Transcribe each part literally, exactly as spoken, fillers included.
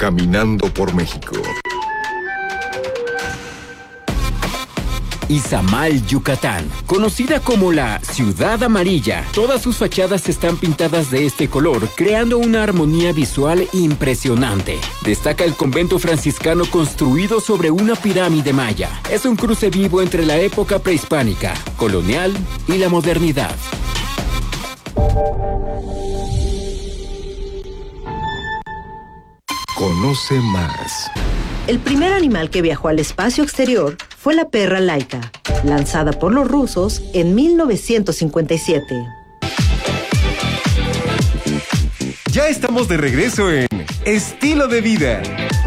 caminando por México. Izamal, Yucatán, conocida como la Ciudad Amarilla. Todas sus fachadas están pintadas de este color, creando una armonía visual impresionante. Destaca el convento franciscano construido sobre una pirámide maya. Es un cruce vivo entre la época prehispánica, colonial y la modernidad. Conoce más. El primer animal que viajó al espacio exterior fue la perra Laika, lanzada por los rusos en mil novecientos cincuenta y siete. Ya estamos de regreso en Estilo de Vida.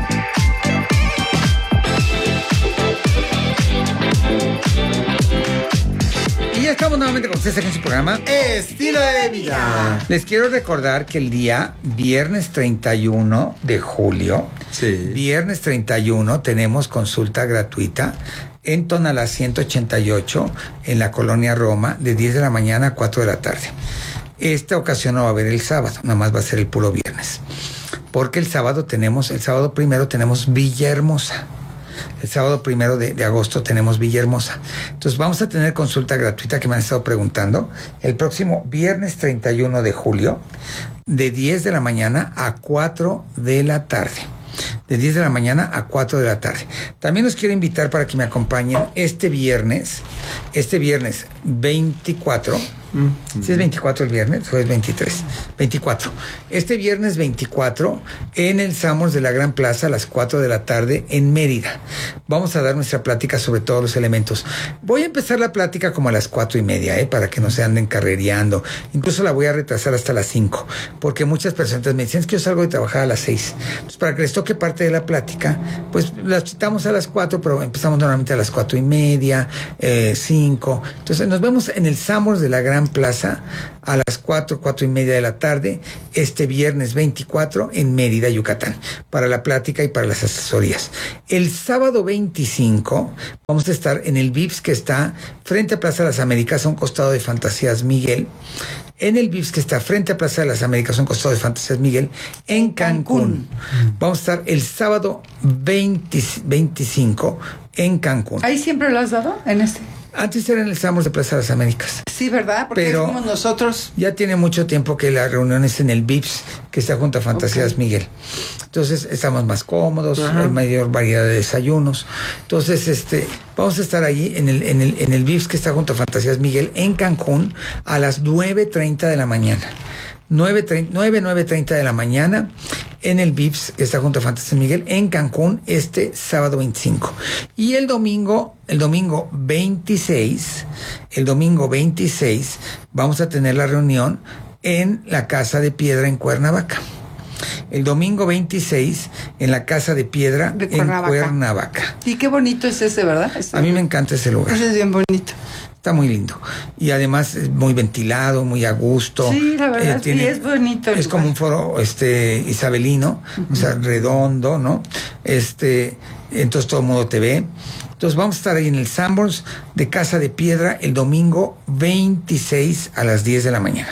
Y ya estamos nuevamente con ustedes en su programa Estilo de Vida. Les quiero recordar que el día viernes treinta y uno de julio, sí. viernes treinta y uno, tenemos consulta gratuita en Tonalá ciento ochenta y ocho, en la colonia Roma, de diez de la mañana a cuatro de la tarde. Esta ocasión no va a haber el sábado, nada más va a ser el puro viernes. Porque el sábado tenemos, el sábado primero tenemos Villahermosa. El sábado primero de, de agosto tenemos Villahermosa. Entonces vamos a tener consulta gratuita que me han estado preguntando el próximo viernes treinta y uno de julio, de diez de la mañana a cuatro de la tarde. De diez de la mañana a cuatro de la tarde. También los quiero invitar para que me acompañen este viernes, este viernes veinticuatro. Mm. ¿Sí es veinticuatro el viernes o es veintitrés? veinticuatro. Este viernes veinticuatro en el Samos de la Gran Plaza a las cuatro de la tarde en Mérida. Vamos a dar nuestra plática sobre todos los elementos. Voy a empezar la plática como a las cuatro y media, ¿eh? Para que no se anden carrereando. Incluso la voy a retrasar hasta las cinco, porque muchas personas me dicen, es que yo salgo de trabajar a las seis. Pues para que les toque parte de la plática, pues la citamos a las cuatro, pero empezamos normalmente a las cuatro y media, eh, cinco. Entonces nos vemos en el Samos de la Gran Plaza a las cuatro, cuatro y media de la tarde, este viernes veinticuatro en Mérida, Yucatán, para la plática y para las asesorías. El sábado veinticinco vamos a estar en el Vips que está frente a Plaza de las Américas, a un costado de Fantasías Miguel. En el Vips que está frente a Plaza de las Américas, a un costado de Fantasías Miguel, en Cancún. Vamos a estar el sábado veinte, veinticinco en Cancún. ¿Ahí siempre lo has dado? En este. Antes era en el Samos de Plaza de las Américas. Sí, ¿verdad? Porque pero somos nosotros. Ya tiene mucho tiempo que la reunión es en el Vips, que está junto a Fantasías okay. Miguel. Entonces estamos más cómodos, ajá. Hay mayor variedad de desayunos. Entonces, este, vamos a estar allí en el, en el, en el Vips que está junto a Fantasías Miguel, en Cancún, a las nueve treinta de la mañana. nueve, nueve treinta de la mañana en el Vips que está junto a Fantasías Miguel en Cancún este sábado veinticinco. Y el domingo, el domingo veintiséis, el domingo veintiséis vamos a tener la reunión en la Casa de Piedra en Cuernavaca. El domingo veintiséis en la Casa de Piedra de Cuernavaca. en Cuernavaca. Y qué bonito es ese, ¿verdad? Ese a mí me encanta ese lugar. Ese es bien bonito. Está muy lindo. Y además es muy ventilado, muy a gusto. Sí, la verdad, eh, tiene, sí, es bonito. Es lugar. Como un foro este isabelino, uh-huh. O sea, redondo, ¿no? Este, entonces todo el mundo te ve. Entonces vamos a estar ahí en el Sanborns de Casa de Piedra el domingo veintiséis a las diez de la mañana.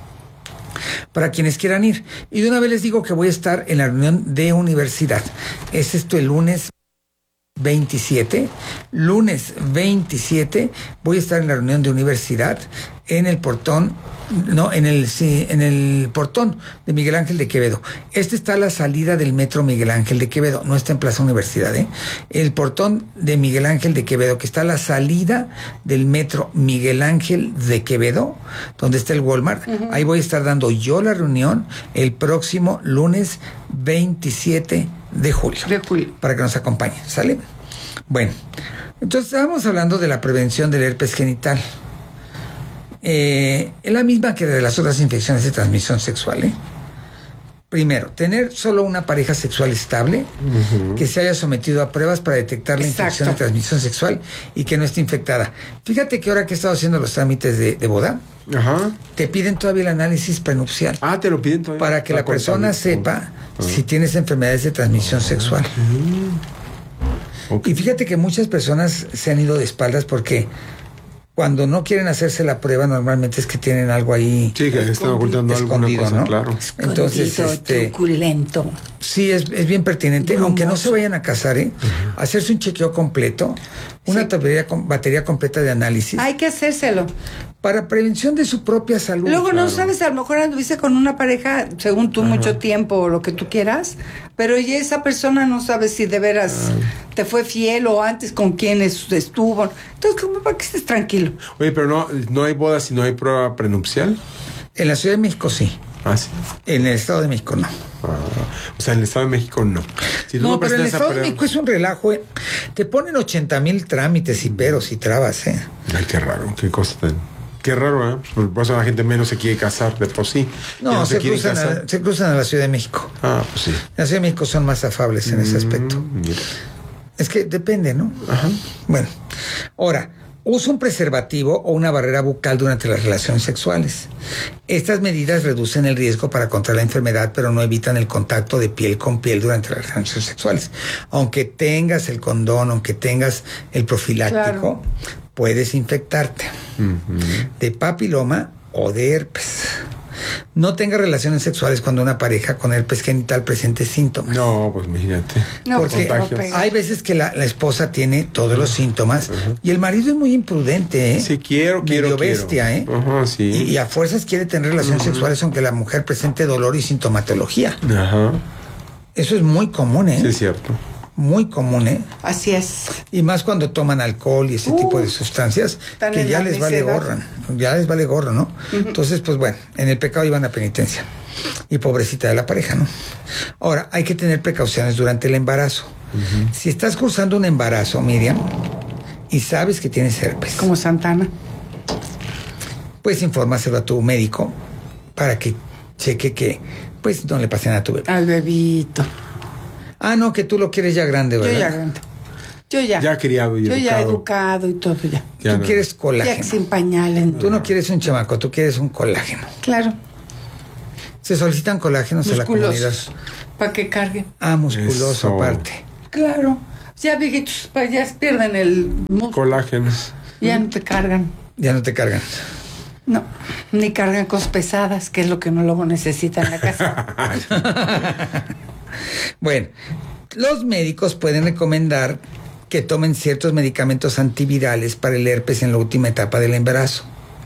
Para quienes quieran ir. Y de una vez les digo que voy a estar en la reunión de universidad. Es esto el lunes veintisiete, lunes veintisiete, voy a estar en la reunión de universidad en el portón, no, en el, sí, en el portón de Miguel Ángel de Quevedo. Este está a la salida del metro Miguel Ángel de Quevedo, no está en Plaza Universidad, ¿eh? El portón de Miguel Ángel de Quevedo, que está a la salida del metro Miguel Ángel de Quevedo, donde está el Walmart, uh-huh. Ahí voy a estar dando yo la reunión el próximo lunes veintisiete de julio. De julio. Para que nos acompañen, ¿sale? Bueno, entonces estábamos hablando de la prevención del herpes genital. Eh, es la misma que de las otras infecciones de transmisión sexual, ¿eh? Primero, tener solo una pareja sexual estable, uh-huh. Que se haya sometido a pruebas para detectar la Exacto. infección de transmisión sexual y que no esté infectada. Fíjate que ahora que he estado haciendo los trámites de, de boda, uh-huh. Te piden todavía el análisis prenupcial. Ah, te lo piden todavía. Para que la, la persona sepa uh-huh. si tienes enfermedades de transmisión uh-huh. sexual. Uh-huh. Okay. Y fíjate que muchas personas se han ido de espaldas porque cuando no quieren hacerse la prueba, normalmente es que tienen algo ahí. Sí, que están ocultando alguna cosa, ¿no? Claro. Entonces, este, truculento. Sí, es, es bien pertinente, Brumoso. aunque no se vayan a casar, ¿eh? Uh-huh. Hacerse un chequeo completo, una sí. batería, batería completa de análisis. Hay que hacérselo. Para prevención de su propia salud. Luego claro. no sabes, a lo mejor anduviste con una pareja, según tú, Ajá. mucho tiempo o lo que tú quieras, pero ya esa persona no sabe si de veras Ay. te fue fiel o antes con quién estuvo. Entonces, ¿cómo para que estés tranquilo? Oye, pero no, no hay boda si no hay prueba prenupcial. En la Ciudad de México sí. Ah, sí. En el Estado de México no. Ah, o sea, en el Estado de México no. Si no, no pero en el Estado de México es un relajo, ¿eh? Te ponen ochenta mil trámites y peros y trabas, ¿eh? Ay, qué raro, qué cosa tan... Qué raro, ¿eh? Por eso la gente menos se quiere casar de por sí. No, no se, se, cruzan a, se cruzan a la Ciudad de México. Ah, pues sí. La Ciudad de México son más afables en mm, ese aspecto. Mira. Es que depende, ¿no? Ajá. Bueno, ahora... Usa un preservativo o una barrera bucal durante las relaciones sexuales. Estas medidas reducen el riesgo para contraer la enfermedad, pero no evitan el contacto de piel con piel durante las relaciones sexuales. Aunque tengas el condón, aunque tengas el profiláctico, claro. puedes infectarte uh-huh. de papiloma o de herpes. No tenga relaciones sexuales cuando una pareja con herpes genital presente síntomas. No, pues imagínate. No, porque no hay veces que la, la esposa tiene todos los síntomas uh-huh. y el marido es muy imprudente, ¿eh? Sí, quiero, quiero, Medio quiero. bestia, ¿eh? Uh-huh, sí. y, y a fuerzas quiere tener relaciones uh-huh. sexuales aunque la mujer presente dolor y sintomatología. Ajá. Eso es muy común, ¿eh? Sí, es cierto. Muy común, ¿eh? Así es. Y más cuando toman alcohol y ese uh, tipo de sustancias que ya les vale gorro, ya les vale gorro, ¿no? Uh-huh. Entonces, pues bueno, en el pecado iban a penitencia. Y pobrecita de la pareja, ¿no? Ahora, hay que tener precauciones durante el embarazo. Uh-huh. Si estás cursando un embarazo, Miriam, y sabes que tienes herpes. Como Santana. Pues infórmaselo a tu médico para que cheque que, pues, no le pasen a tu bebé. Al bebito. Ah, no, que tú lo quieres ya grande, ¿verdad? Yo ya grande. Yo ya. Ya criado y Yo educado. ya educado y todo ya. ya tú no. quieres colágeno. Ya sin pañales. Tú no quieres un chamaco, tú quieres un colágeno. Claro. Se solicitan colágenos en la comunidad. Para que carguen. Ah, musculoso Eso. aparte. Claro. Ya viejitos, ya pierden el músculo. Colágenos. Ya no te cargan. Ya no te cargan. No, ni cargan cosas pesadas, que es lo que uno luego necesita en la casa. Bueno, los médicos pueden recomendar que tomen ciertos medicamentos antivirales para el herpes en la última etapa del embarazo.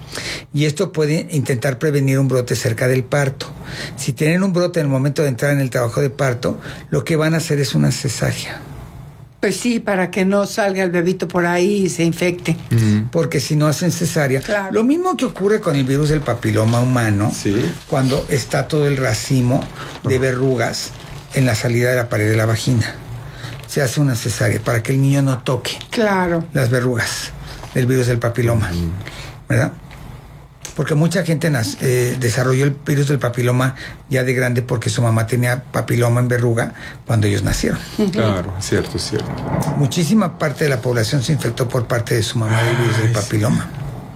Y esto puede intentar prevenir un brote cerca del parto. Si tienen un brote en el momento de entrar en el trabajo de parto, lo que van a hacer es una cesárea. Pues sí, para que no salga el bebito por ahí y se infecte. Uh-huh. Porque si no hacen cesárea. Claro. Lo mismo que ocurre con el virus del papiloma humano, ¿Sí? cuando está todo el racimo de verrugas en la salida de la pared de la vagina. Se hace una cesárea para que el niño no toque claro. las verrugas del virus del papiloma, uh-huh. ¿verdad? Porque mucha gente nace, eh, desarrolló el virus del papiloma ya de grande porque su mamá tenía papiloma en verruga cuando ellos nacieron. Uh-huh. Claro, es cierto, es cierto. Muchísima parte de la población se infectó por parte de su mamá del virus del papiloma.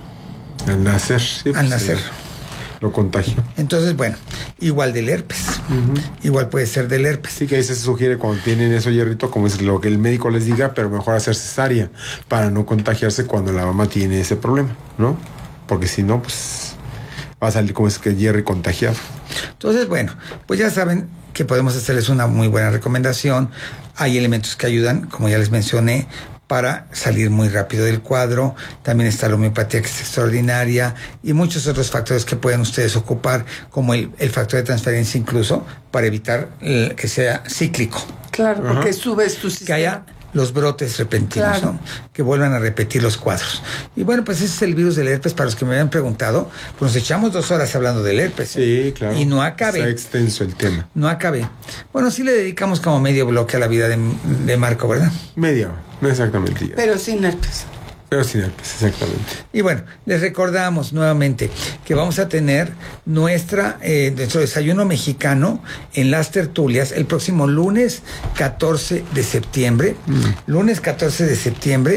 Al nacer. Sí, Al nacer. Sí. Lo contagió. Entonces, bueno, igual del herpes. Uh-huh. Igual puede ser del herpes. Sí, que ahí se sugiere cuando tienen eso, Hierrito, como es lo que el médico les diga, pero mejor hacer cesárea para no contagiarse cuando la mamá tiene ese problema, ¿no? Porque si no, pues va a salir como es que Jerry contagiado. Entonces, bueno, pues ya saben que podemos hacerles una muy buena recomendación. Hay elementos que ayudan, como ya les mencioné, para salir muy rápido del cuadro. También está la homeopatía, que es extraordinaria, y muchos otros factores que pueden ustedes ocupar, como el, el factor de transferencia incluso, para evitar el, que sea cíclico. Claro, uh-huh. porque subes tu sistema. Que haya los brotes repentinos, claro. ¿no? Que vuelvan a repetir los cuadros. Y bueno, pues ese es el virus del herpes. Para los que me habían preguntado, pues nos echamos dos horas hablando del herpes. Sí, claro. Y no acabé. Está extenso el tema. No acabé. Bueno, sí le dedicamos como medio bloque a la vida de, de Marco, ¿verdad? Media, no exactamente. Pero sin herpes. Pero sin herpes, exactamente. Y bueno, les recordamos nuevamente que vamos a tener nuestra eh, nuestro desayuno mexicano en las tertulias el próximo lunes catorce de septiembre. Mm. Lunes catorce de septiembre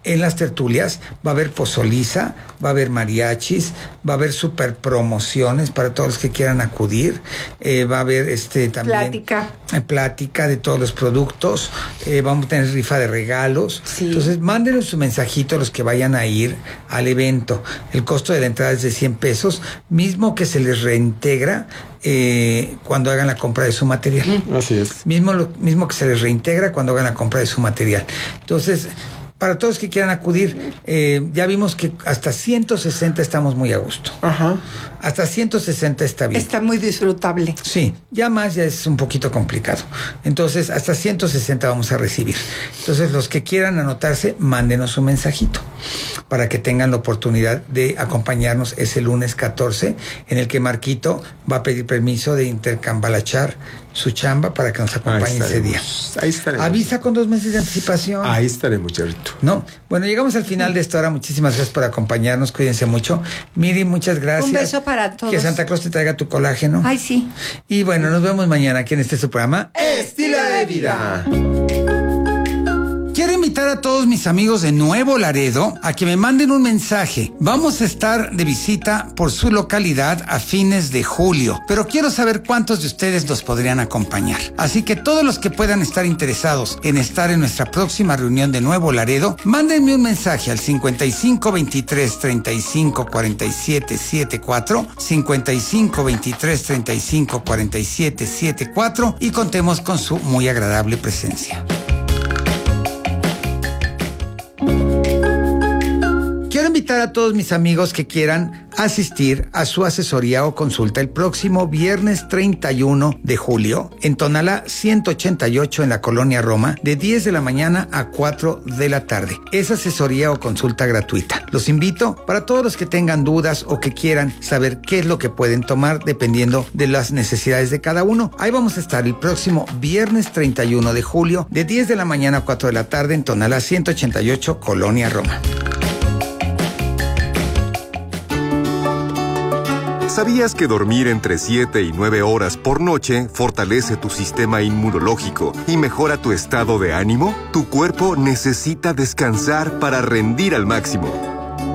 en las tertulias va a haber pozoliza, va a haber mariachis, va a haber super promociones para todos los que quieran acudir, eh, va a haber este también Plática. eh, plática de todos los productos, eh, vamos a tener rifa de regalos. Sí. Entonces mándenos su mensajito a los que vayan a ir al evento. El costo de la entrada es de cien pesos, mismo que se les reintegra eh, cuando hagan la compra de su material. Así es. Mismo, lo, mismo que se les reintegra cuando hagan la compra de su material. Entonces, para todos que quieran acudir, eh, ya vimos que hasta ciento sesenta estamos muy a gusto. Ajá. Hasta ciento sesenta está bien. Está muy disfrutable. Sí, ya más ya es un poquito complicado. Entonces, hasta ciento sesenta vamos a recibir. Entonces, los que quieran anotarse, mándenos un mensajito para que tengan la oportunidad de acompañarnos ese lunes catorce, en el que Marquito va a pedir permiso de intercambalachar su chamba para que nos acompañe ese día. Ahí estaremos. Avisa con dos meses de anticipación. Ahí estaremos, Charrito. ¿No? Bueno, llegamos al final de esta hora. Muchísimas gracias por acompañarnos. Cuídense mucho. Miri, muchas gracias. Un beso para todos. Que Santa Claus te traiga tu colágeno. Ay, sí. Y bueno, nos vemos mañana aquí en este su programa Estilo de Vida. Quiero invitar a todos mis amigos de Nuevo Laredo a que me manden un mensaje. Vamos a estar de visita por su localidad a fines de julio, pero quiero saber cuántos de ustedes nos podrían acompañar. Así que todos los que puedan estar interesados en estar en nuestra próxima reunión de Nuevo Laredo, mándenme un mensaje al cincuenta y cinco veintitrés treinta y cinco cuarenta y siete setenta y cuatro, cincuenta y cinco veintitrés treinta y cinco cuarenta y siete setenta y cuatro y contemos con su muy agradable presencia. Quiero invitar a todos mis amigos que quieran asistir a su asesoría o consulta el próximo viernes treinta y uno de julio en Tonalá ciento ochenta y ocho en la Colonia Roma, de diez de la mañana a cuatro de la tarde. Es asesoría o consulta gratuita. Los invito para todos los que tengan dudas o que quieran saber qué es lo que pueden tomar dependiendo de las necesidades de cada uno. Ahí vamos a estar el próximo viernes treinta y uno de julio, de diez de la mañana a cuatro de la tarde en Tonalá ciento ochenta y ocho, Colonia Roma. ¿Sabías que dormir entre siete y nueve horas por noche fortalece tu sistema inmunológico y mejora tu estado de ánimo? Tu cuerpo necesita descansar para rendir al máximo.